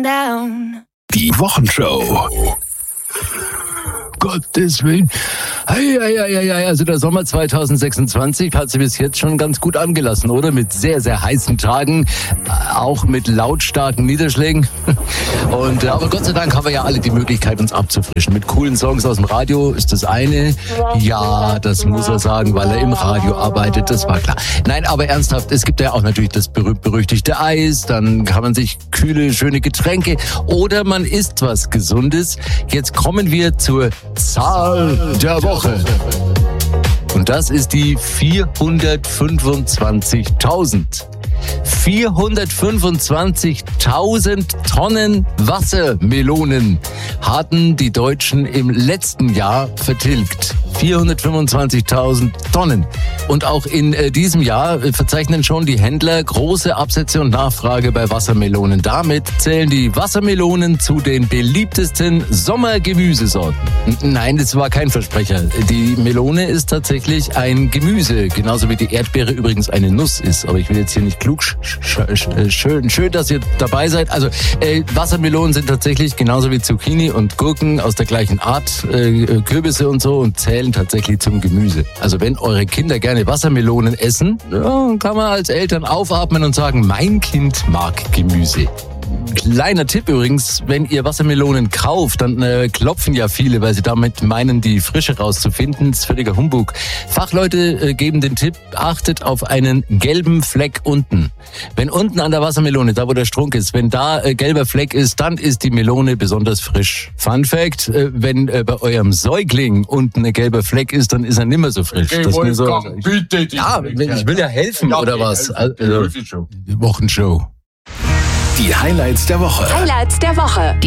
down. Die Wochenshow. Gottes Willen. Also der Sommer 2026 hat sich bis jetzt schon ganz gut angelassen, oder? Mit sehr, sehr heißen Tagen, auch mit lautstarken Niederschlägen. Aber Gott sei Dank haben wir ja alle die Möglichkeit, uns abzufrischen. Mit coolen Songs aus dem Radio ist das eine. Ja, das muss er sagen, weil er im Radio arbeitet, das war klar. Nein, aber ernsthaft, es gibt ja auch natürlich das berühmt-berüchtigte Eis, dann kann man sich kühle, schöne Getränke oder man isst was Gesundes. Jetzt kommen wir zur Zahl der Woche. Und das ist die 425.000. 425.000 Tonnen Wassermelonen hatten die Deutschen im letzten Jahr vertilgt. 425.000 Tonnen. Und auch in diesem Jahr verzeichnen schon die Händler große Absätze und Nachfrage bei Wassermelonen. Damit zählen die Wassermelonen zu den beliebtesten Sommergemüsesorten. Nein, das war kein Versprecher. Die Melone ist tatsächlich ein Gemüse, genauso wie die Erdbeere übrigens eine Nuss ist. Aber ich will jetzt hier nicht klug schön, dass ihr dabei seid. Also Wassermelonen sind tatsächlich genauso wie Zucchini und Gurken aus der gleichen Art, Kürbisse und so, und zählen tatsächlich zum Gemüse. Also wenn eure Kinder gerne Wassermelonen essen, ja, kann man als Eltern aufatmen und sagen, mein Kind mag Gemüse. Kleiner Tipp übrigens, wenn ihr Wassermelonen kauft, dann klopfen ja viele, weil sie damit meinen, die Frische rauszufinden. Das ist völliger Humbug. Fachleute geben den Tipp, achtet auf einen gelben Fleck unten. Wenn unten an der Wassermelone, da wo der Strunk ist, wenn da gelber Fleck ist, dann ist die Melone besonders frisch. Fun Fact, wenn bei eurem Säugling unten ein gelber Fleck ist, dann ist er nimmer so frisch. Okay, das Wolfgang, so, bitte. ja, ich will ja helfen, Ja, oder okay, was? Wochenshow. Wochenshow. Die Highlights der Woche. Highlights der Woche.